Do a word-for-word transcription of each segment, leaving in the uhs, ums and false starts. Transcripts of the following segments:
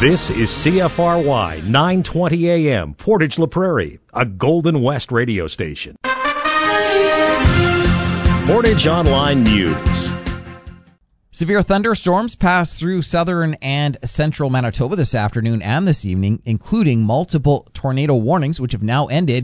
This is C F R Y nine twenty A M, Portage La Prairie, a Golden West radio station. Portage Online News. Severe thunderstorms passed through southern and central Manitoba this afternoon and this evening, including multiple tornado warnings, which have now ended.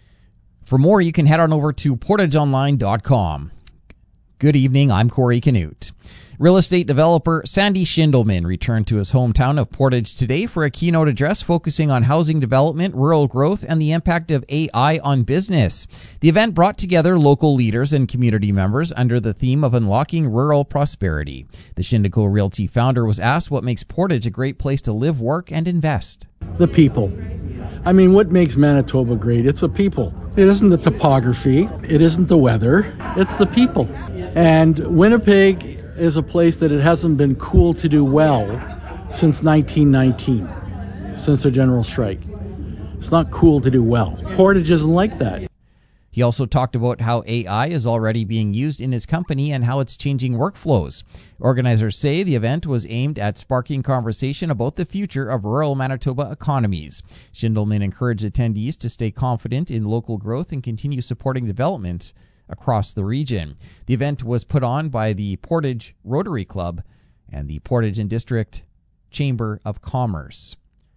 For more, you can head on over to portage online dot com. Good evening, I'm Corey Canute. Real estate developer Sandy Schindelman returned to his hometown of Portage today for a keynote address focusing on housing development, rural growth, and the impact of A I on business. The event brought together local leaders and community members under the theme of unlocking rural prosperity. The Shindico Realty founder was asked what makes Portage a great place to live, work, and invest. The people. I mean, what makes Manitoba great? It's the people. It isn't the topography. It isn't the weather. It's the people. And Winnipeg is a place that it hasn't been cool to do well since nineteen nineteen, since the general strike. It's not cool to do well. Portage isn't like that. He also talked about how A I is already being used in his company and how it's changing workflows. Organizers say the event was aimed at sparking conversation about the future of rural Manitoba economies. Schindelman encouraged attendees to stay confident in local growth and continue supporting development across the region. The event was put on by the Portage Rotary Club and the Portage and District Chamber of Commerce.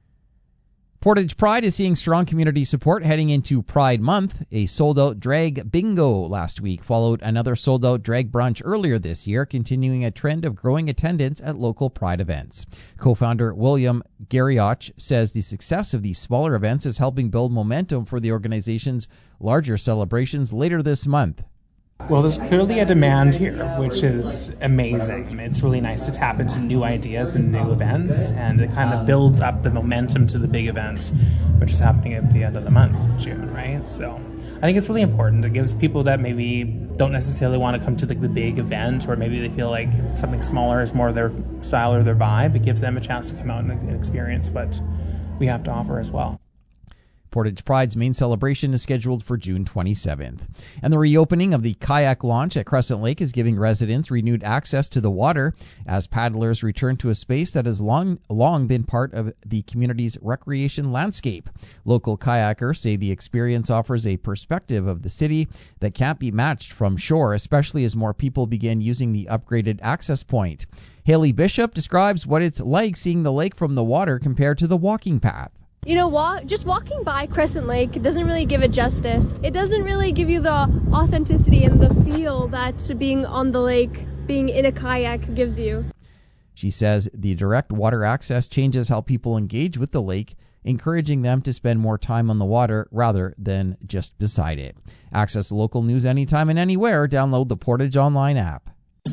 Portage Pride is seeing strong community support heading into Pride Month. A sold-out drag bingo last week followed another sold-out drag brunch earlier this year, continuing a trend of growing attendance at local Pride events. Co-founder William Garrioch says the success of these smaller events is helping build momentum for the organization's larger celebrations later this month. Well, there's clearly a demand here, which is amazing. It's really nice to tap into new ideas and new events, and it kind of builds up the momentum to the big event, which is happening at the end of the month, June, right? So I think it's really important. It gives people that maybe don't necessarily want to come to the, the big event, or maybe they feel like something smaller is more their style or their vibe. It gives them a chance to come out and experience what we have to offer as well. Portage Pride's main celebration is scheduled for June twenty-seventh. And the reopening of the kayak launch at Crescent Lake is giving residents renewed access to the water as paddlers return to a space that has long, long been part of the community's recreation landscape. Local kayakers say the experience offers a perspective of the city that can't be matched from shore, especially as more people begin using the upgraded access point. Haley Bishop describes what it's like seeing the lake from the water compared to the walking path. You know, walk, just walking by Crescent Lake doesn't really give it justice. It doesn't really give you the authenticity and the feel that being on the lake, being in a kayak gives you. She says the direct water access changes how people engage with the lake, encouraging them to spend more time on the water rather than just beside it. Access local news anytime and anywhere. Download the Portage Online app.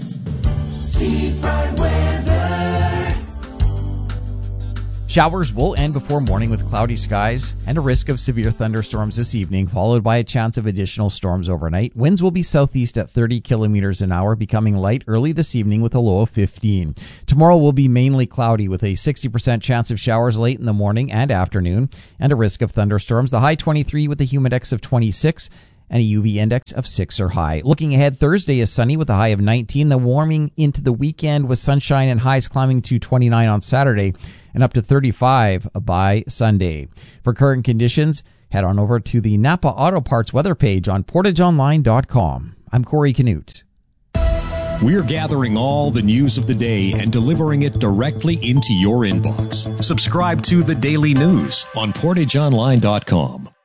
Seafront weather. Showers will end before morning with cloudy skies and a risk of severe thunderstorms this evening, followed by a chance of additional storms overnight. Winds will be southeast at thirty kilometers an hour, becoming light early this evening with a low of fifteen. Tomorrow will be mainly cloudy with a sixty percent chance of showers late in the morning and afternoon and a risk of thunderstorms. The high twenty-three with a humidex of twenty-six. And a U V index of six or high. Looking ahead, Thursday is sunny with a high of nineteen. The warming into the weekend with sunshine and highs climbing to twenty-nine on Saturday and up to thirty-five by Sunday. For current conditions, head on over to the Napa Auto Parts weather page on portage online dot com. I'm Corey Canute. We're gathering all the news of the day and delivering it directly into your inbox. Subscribe to The Daily News on portage online dot com.